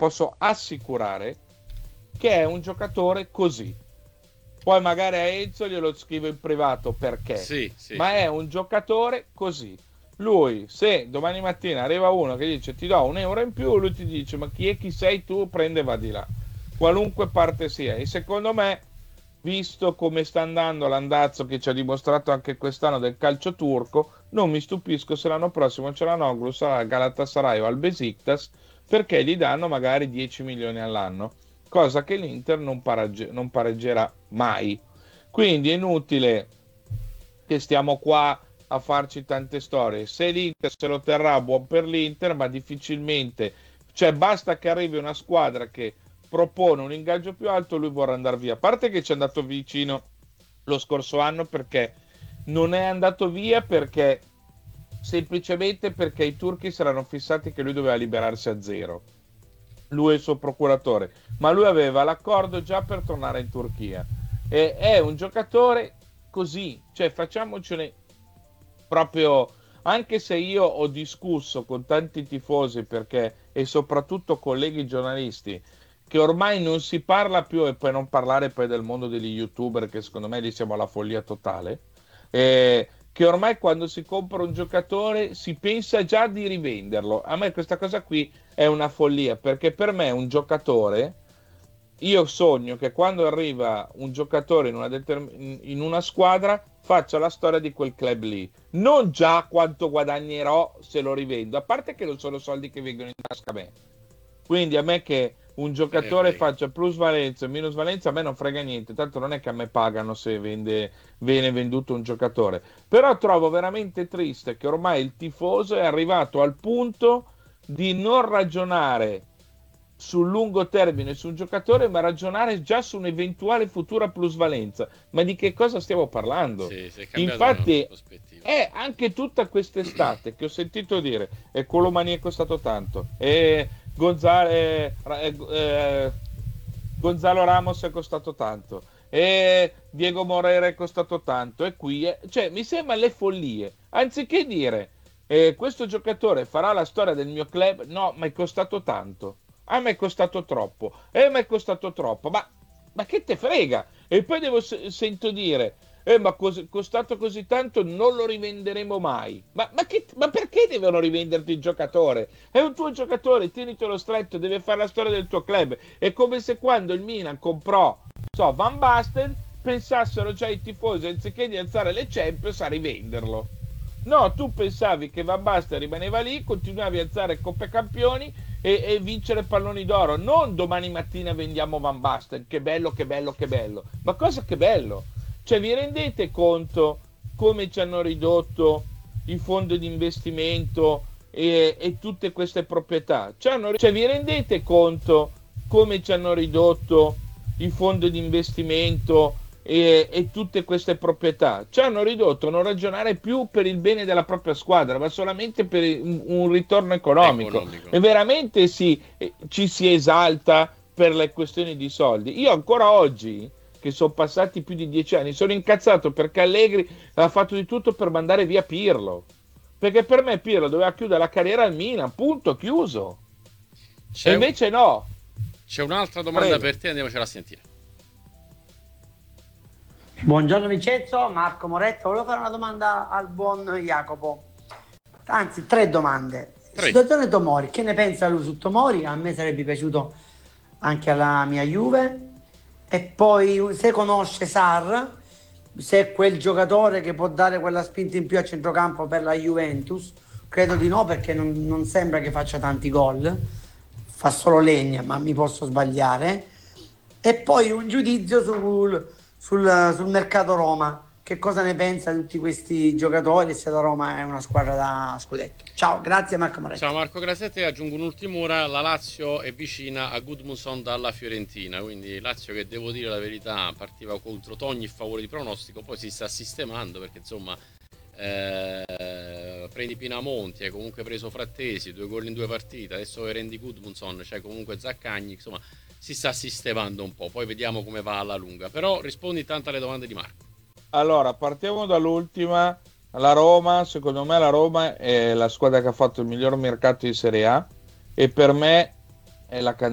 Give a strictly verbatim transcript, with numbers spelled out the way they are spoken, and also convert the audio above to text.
posso assicurare che è un giocatore così. Poi magari a Enzo glielo scrivo in privato perché, Sì, sì, ma sì. è un giocatore così. Lui, se domani mattina arriva uno che dice ti do un euro in più, lui ti dice ma chi è, chi sei tu, prende e va di là, qualunque parte sia. E secondo me, visto come sta andando l'andazzo che ci ha dimostrato anche quest'anno del calcio turco, non mi stupisco se l'anno prossimo Çalhanoğlu sarà al Galatasaray o al Besiktas, perché gli danno magari dieci milioni all'anno, cosa che l'Inter non, paregge- non pareggerà mai. Quindi è inutile che stiamo qua a farci tante storie. Se l'Inter se lo terrà, buon per l'Inter, ma difficilmente, cioè basta che arrivi una squadra che propone un ingaggio più alto, lui vorrà andare via. A parte che ci è andato vicino lo scorso anno, perché non è andato via perché semplicemente perché i turchi si erano fissati che lui doveva liberarsi a zero, lui e il suo procuratore, ma lui aveva l'accordo già per tornare in Turchia. E è un giocatore così, cioè facciamocene proprio, anche se io ho discusso con tanti tifosi perché, e soprattutto colleghi giornalisti, che ormai non si parla più, e per non parlare poi del mondo degli youtuber, che secondo me lì siamo alla follia totale, eh, che ormai quando si compra un giocatore si pensa già di rivenderlo. A me questa cosa qui è una follia, perché per me un giocatore, io sogno che quando arriva un giocatore in una, determ- in una squadra faccia la storia di quel club lì, non già quanto guadagnerò se lo rivendo, a parte che non sono soldi che vengono in tasca a me. Quindi a me che un Te ne giocatore frega. faccia plusvalenza o minusvalenza a me non frega niente, tanto non è che a me pagano se vende, viene venduto un giocatore. Però trovo veramente triste che ormai il tifoso è arrivato al punto di non ragionare sul lungo termine su un giocatore, ma ragionare già su un'eventuale futura plusvalenza. Ma di che cosa stiamo parlando? Sì, si è cambiata una Infatti, prospettiva. è anche tutta quest'estate che ho sentito dire e Colomani è costato tanto, e Gonzalo, eh, eh, Gonzalo Ramos è costato tanto, e Diego Moreira è costato tanto, e qui è, cioè mi sembra le follie. Anziché dire eh, questo giocatore farà la storia del mio club, no, ma è costato tanto. A me è costato troppo, e mi è costato troppo, ma, ma che te frega? E poi devo se- sento dire, eh, ma cos- costato così tanto non lo rivenderemo mai. Ma, ma, che- ma perché devono rivenderti il giocatore? È un tuo giocatore, tienitelo stretto, deve fare la storia del tuo club. È come se quando il Milan comprò, so, Van Basten, pensassero già i tifosi, anziché di alzare le Champions, a rivenderlo. No, tu pensavi che Van Basten rimaneva lì, continuavi a alzare Coppe Campioni e, e vincere palloni d'oro. Non domani mattina vendiamo Van Basten, che bello, che bello, che bello. Ma cosa che bello? Cioè, vi rendete conto come ci hanno ridotto i fondi di investimento e, e tutte queste proprietà? Ci hanno- cioè, vi rendete conto come ci hanno ridotto i fondi di investimento e, e tutte queste proprietà? Ci hanno ridotto a non ragionare più per il bene della propria squadra, ma solamente per un, un ritorno economico. Economico. E veramente si, eh, ci si esalta per le questioni di soldi. Io ancora oggi, che sono passati più di dieci anni, sono incazzato perché Allegri ha fatto di tutto per mandare via Pirlo. Perché per me Pirlo doveva chiudere la carriera al Milan, punto, chiuso. E C'è, invece no, c'è un'altra domanda prego. per te, andiamocela a sentire. Buongiorno Vincenzo, Marco Moretto. Volevo fare una domanda al buon Jacopo. Anzi, tre domande. Tre. Situazione Tomori, che ne pensa lui su Tomori? A me sarebbe piaciuto anche alla mia Juve. E poi se conosce Sarr, se è quel giocatore che può dare quella spinta in più a centrocampo per la Juventus. Credo di no, perché non, non sembra che faccia tanti gol, fa solo legna, ma mi posso sbagliare. E poi un giudizio sul, sul, sul mercato Roma. Che cosa ne pensa di tutti questi giocatori, se la Roma è una squadra da scudetto? Ciao, grazie Marco Ciao Moretti. Marco Grasetti, aggiungo un'ultima ora, la Lazio è vicina a Gudmundsson dalla Fiorentina, quindi Lazio che devo dire la verità partiva contro ogni favore di pronostico, poi si sta sistemando perché insomma eh, prendi Pinamonti, hai comunque preso Frattesi, due gol in due partite, adesso rendi Gudmundsson, c'è comunque Zaccagni, insomma si sta sistemando un po', poi vediamo come va alla lunga, però rispondi intanto alle domande di Marco. Allora, partiamo dall'ultima. La Roma, secondo me la Roma è la squadra che ha fatto il miglior mercato di Serie A, e per me è la